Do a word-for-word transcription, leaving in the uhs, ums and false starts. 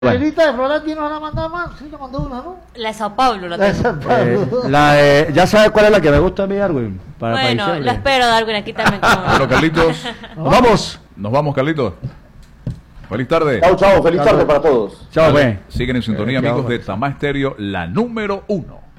Bueno. Lelita de Florati nos la mandó más, sí, le mandó una, ¿no? La de Sao Paulo la La de tengo. Sao Paulo. Eh, la de- ya sabes cuál es la que me gusta a mí, Darwin. Para, para Bueno, diciembre. lo espero, Darwin, aquí también. Bueno, Carlitos, Nos vamos. nos vamos, Carlitos. Feliz tarde. Chao, chao, feliz tarde para todos. Chao, pues. Siguen en sintonía, Eh, chao, amigos de pues. Tamá Estéreo, la número uno.